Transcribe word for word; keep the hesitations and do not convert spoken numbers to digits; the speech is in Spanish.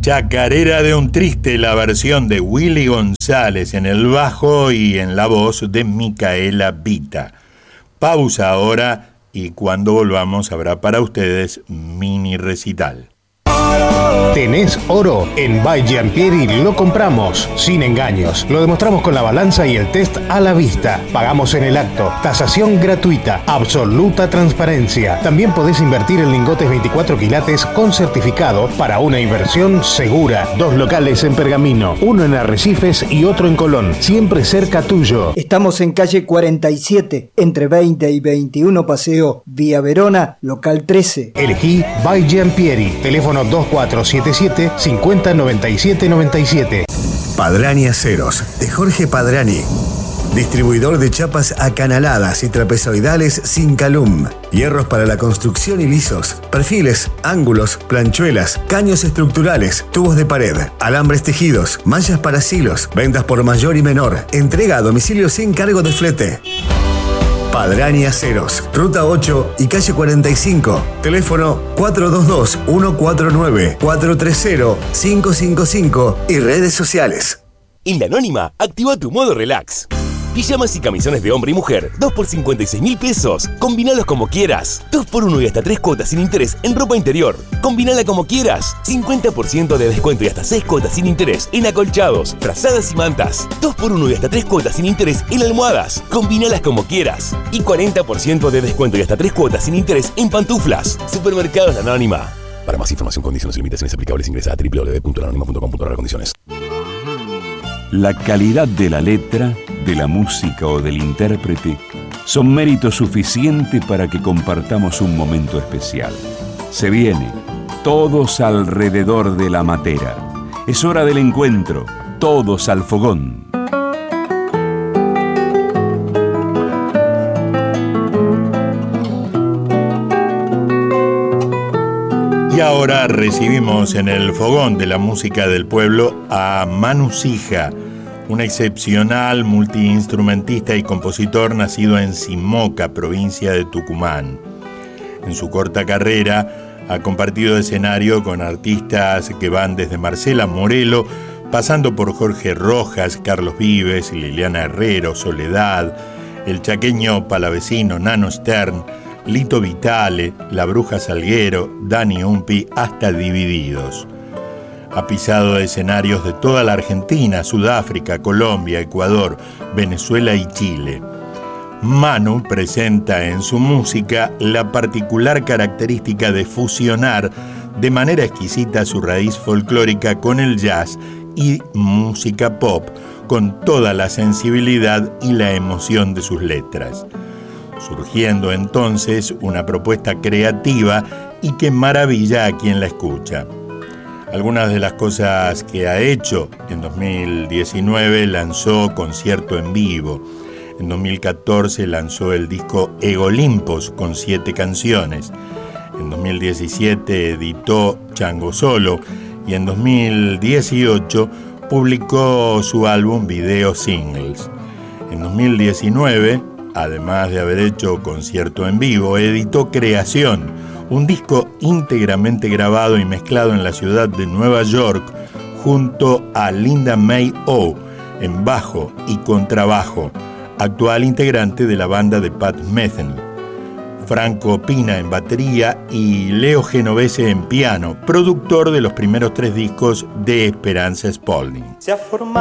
Chacarera de un Triste, la versión de Willy González en el bajo y en la voz de Micaela Vita. Pausa ahora y cuando volvamos habrá para ustedes mini recital. ¿Tenés oro? En By Giampieri lo compramos, sin engaños. Lo demostramos con la balanza y el test a la vista. Pagamos en el acto. Tasación gratuita. Absoluta transparencia. También podés invertir en lingotes veinticuatro quilates con certificado para una inversión segura. Dos locales en Pergamino, uno en Arrecifes y otro en Colón. Siempre cerca tuyo. Estamos en calle cuarenta y siete, entre veinte y veintiuno Paseo, Vía Verona, local trece. Elegí By Giampieri. Teléfono dos cuatro siete siete, cincuenta, noventa y siete, noventa y siete. Padrani Aceros, de Jorge Padrani. Distribuidor de chapas acanaladas y trapezoidales sin calum. Hierros para la construcción y lisos. Perfiles, ángulos, planchuelas, caños estructurales, tubos de pared, alambres tejidos, mallas para silos. Ventas por mayor y menor. Entrega a domicilio sin cargo de flete. Padrani Aceros, Ruta ocho y calle cuarenta y cinco. Teléfono cuatro dos dos, uno cuatro nueve, cuatro tres cero, cinco cinco cinco y redes sociales. En La Anónima, activa tu modo relax. Pijamas y camisones de hombre y mujer, dos por cincuenta y seis mil pesos. Combinalos como quieras. dos por uno y hasta tres cuotas sin interés en ropa interior. Combinala como quieras. cincuenta por ciento de descuento y hasta seis cuotas sin interés en acolchados, frazadas y mantas. dos por uno y hasta tres cuotas sin interés en almohadas. Combinalas como quieras. Y cuarenta por ciento de descuento y hasta tres cuotas sin interés en pantuflas. Supermercados La Anónima. Para más información, condiciones y limitaciones aplicables, ingresa a doble u doble u doble u punto la anónima punto com punto a r condiciones. La calidad de la letra, de la música o del intérprete son mérito suficiente para que compartamos un momento especial. Se viene, todos alrededor de la matera. Es hora del encuentro, todos al fogón. Y ahora recibimos en el fogón de la música del pueblo a Manu Sija, un excepcional multiinstrumentista y compositor nacido en Simoca, provincia de Tucumán. En su corta carrera ha compartido escenario con artistas que van desde Marcela Morelo, pasando por Jorge Rojas, Carlos Vives, Liliana Herrero, Soledad, el chaqueño palavecino Nano Stern, Lito Vitale, La Bruja Salguero, Dani Umpi, hasta Divididos. Ha pisado escenarios de toda la Argentina, Sudáfrica, Colombia, Ecuador, Venezuela y Chile. Manu presenta en su música la particular característica de fusionar de manera exquisita su raíz folclórica con el jazz y música pop, con toda la sensibilidad y la emoción de sus letras, surgiendo entonces una propuesta creativa y que maravilla a quien la escucha. Algunas de las cosas que ha hecho: en dos mil diecinueve lanzó Concierto en Vivo, en dos mil catorce lanzó el disco Egolimpos con siete canciones, en dos mil diecisiete editó Chango Solo y en dos mil dieciocho publicó su álbum Video Singles. En dos mil diecinueve, además de haber hecho Concierto en Vivo, editó Creación, un disco íntegramente grabado y mezclado en la ciudad de Nueva York junto a Linda May O en bajo y contrabajo, actual integrante de la banda de Pat Metheny, Franco Pina en batería y Leo Genovese en piano, productor de los primeros tres discos de Esperanza Spalding. Se ha formado